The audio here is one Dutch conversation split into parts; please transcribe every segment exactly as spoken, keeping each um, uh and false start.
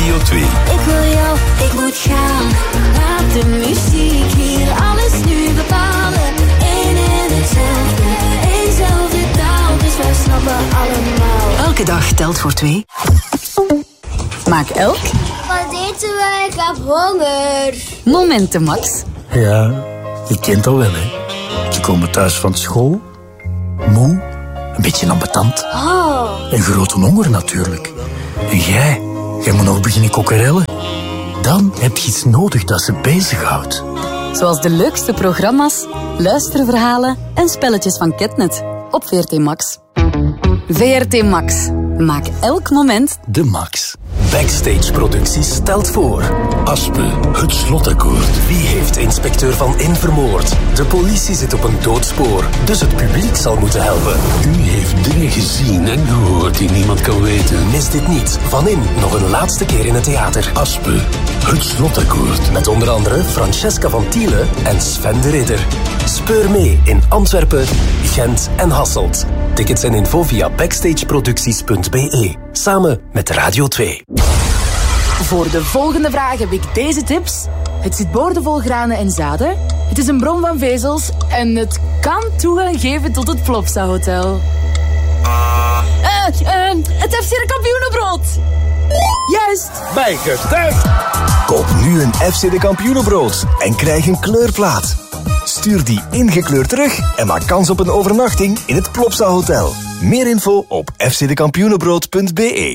Radio twee. Ik wil jou, ik moet gaan. Laat de muziek hier alles nu bepalen. Eén en hetzelfde, éénzelfde taal. Dus wij snappen allemaal. Elke dag telt voor twee. Maak elk... Wat eten wij? Ik heb honger. Momenten, Max. Ja, je kent al wel, hè. Ze komen thuis van school. Moe. Een beetje ambetant. Oh. En grote honger natuurlijk. En jij? Jij moet nog beginnen kokkerellen. Dan heb je iets nodig dat ze bezighoudt. Zoals de leukste programma's, luisterverhalen en spelletjes van Ketnet. Op V R T Max. V R T Max. Maak elk moment de max. Backstage Producties stelt voor Aspe, het slotakkoord. Wie heeft inspecteur Van In vermoord? De politie zit op een doodspoor, dus het publiek zal moeten helpen. U heeft dingen gezien en gehoord die niemand kan weten. Mis dit niet. Van In nog een laatste keer in het theater. Aspe, het slotakkoord. Met onder andere Francesca van Thiele en Sven de Ridder. Speur mee in Antwerpen, Gent en Hasselt. Tickets en info via backstageproducties punt b e. Samen met Radio twee. Voor de volgende vraag heb ik deze tips. Het zit boordevol granen en zaden. Het is een bron van vezels. En het kan toegang geven tot het Plopsa Hotel. Uh, uh, het F C de Kampioenenbrood. Juist. Bijgetuigd. Koop nu een F C de Kampioenenbrood en krijg een kleurplaat. Stuur die ingekleurd terug en maak kans op een overnachting in het Plopsa Hotel. Meer info op f c de kampioenenbrood punt b e.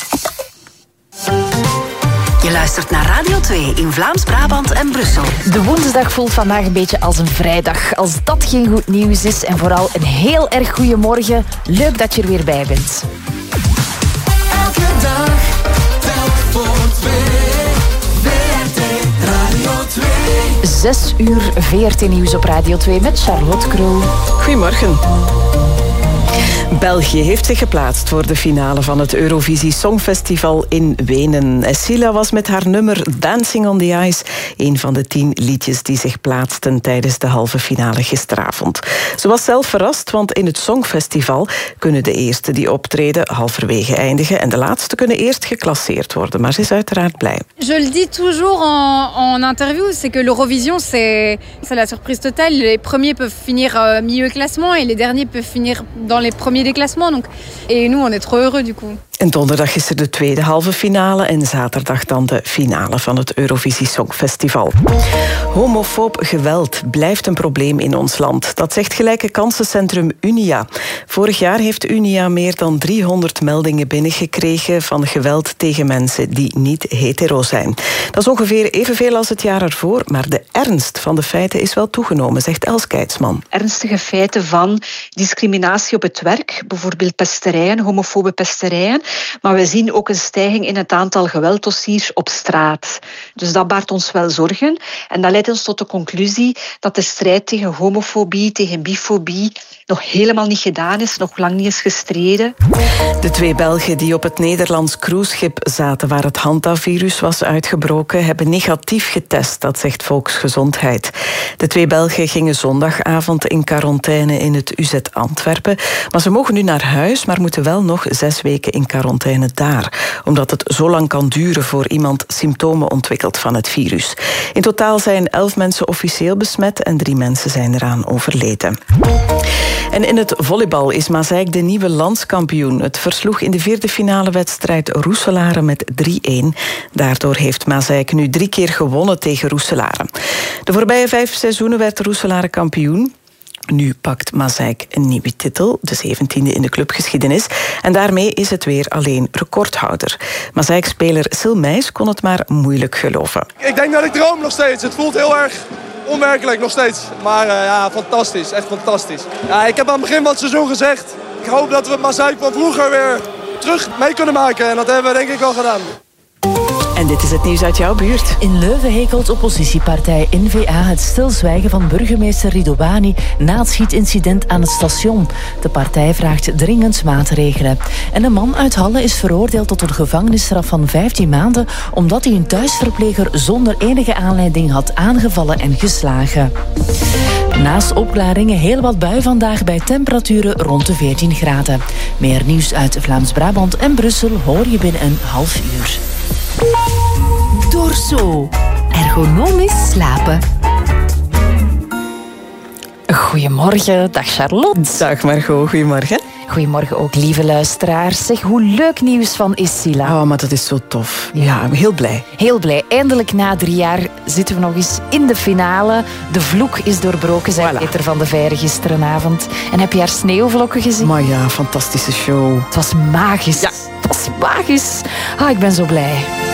Je luistert naar Radio twee in Vlaams-Brabant en Brussel. De woensdag voelt vandaag een beetje als een vrijdag. Als dat geen goed nieuws is en vooral een heel erg goede morgen. Leuk dat je er weer bij bent. Elke dag telt voor twee. V R T Radio twee. Zes uur V R T Nieuws op Radio twee met Charlotte Krul. Goedemorgen. België heeft zich geplaatst voor de finale van het Eurovisie Songfestival in Wenen. Escila was met haar nummer Dancing on the Ice een van de tien liedjes die zich plaatsten tijdens de halve finale gisteravond. Ze was zelf verrast, want in het Songfestival kunnen de eerste die optreden halverwege eindigen en de laatste kunnen eerst geclasseerd worden. Maar ze is uiteraard blij. Je le dis toujours en, en interview, c'est que l'Eurovision, c'est, c'est la surprise totale. Les premiers peuvent finir euh, milieu classement et les derniers peuvent finir dans les premiers des classements. Donc. Et nous, on est trop heureux du coup. En donderdag is er de tweede halve finale en zaterdag dan de finale van het Eurovisie Songfestival. Homofoob geweld blijft een probleem in ons land. Dat zegt gelijke kansencentrum Unia. Vorig jaar heeft Unia meer dan driehonderd meldingen binnengekregen van geweld tegen mensen die niet hetero zijn. Dat is ongeveer evenveel als het jaar ervoor, maar de ernst van de feiten is wel toegenomen, zegt Els Keitsman. Ernstige feiten van discriminatie op het werk, bijvoorbeeld pesterijen, homofobe pesterijen. Maar we zien ook een stijging in het aantal gewelddossiers op straat. Dus dat baart ons wel zorgen. En dat leidt ons tot de conclusie dat de strijd tegen homofobie, tegen bifobie nog helemaal niet gedaan is, nog lang niet is gestreden. De twee Belgen die op het Nederlands cruiseschip zaten waar het hantavirus was uitgebroken, hebben negatief getest, dat zegt Volksgezondheid. De twee Belgen gingen zondagavond in quarantaine in het U Z Antwerpen, maar ze mogen nu naar huis, maar moeten wel nog zes weken in quarantaine daar, omdat het zo lang kan duren voor iemand symptomen ontwikkelt van het virus. In totaal zijn elf mensen officieel besmet en drie mensen zijn eraan overleden. En in het volleybal is Maaseik de nieuwe landskampioen. Het versloeg in de vierde finale wedstrijd Roeselare met drie-een. Daardoor heeft Maaseik nu drie keer gewonnen tegen Roeselare. De voorbije vijf seizoenen werd Roeselare kampioen. Nu pakt Maaseik een nieuwe titel, de zeventiende in de clubgeschiedenis. En daarmee is het weer alleen recordhouder. Maaseik-speler Sil Meijs kon het maar moeilijk geloven. Ik denk dat ik droom nog steeds. Het voelt heel erg onwerkelijk nog steeds. Maar uh, ja, fantastisch. Echt fantastisch. Ja, ik heb aan het begin van het seizoen gezegd, ik hoop dat we het Maaseik van vroeger weer terug mee kunnen maken. En dat hebben we denk ik wel gedaan. En dit is het nieuws uit jouw buurt. In Leuven hekelt oppositiepartij N V A het stilzwijgen van burgemeester Ridouani na het schietincident aan het station. De partij vraagt dringend maatregelen. En een man uit Halle is veroordeeld tot een gevangenisstraf van vijftien maanden... omdat hij een thuisverpleger zonder enige aanleiding had aangevallen en geslagen. Naast opklaringen heel wat bui vandaag bij temperaturen rond de veertien graden. Meer nieuws uit Vlaams-Brabant en Brussel hoor je binnen een half uur. Dorso. Ergonomisch slapen. Goedemorgen, dag Charlotte. Dag Margot, goedemorgen. Goedemorgen ook, lieve luisteraars. Zeg, hoe leuk nieuws van Isila. Oh, maar dat is zo tof. Ja, heel blij. Heel blij. Eindelijk na drie jaar zitten we nog eens in de finale. De vloek is doorbroken, zei voilà. Peter van de Veire gisterenavond. En heb je haar sneeuwvlokken gezien? Maar ja, fantastische show. Het was magisch. Ja. Het was magisch. Ah, ik ben zo blij.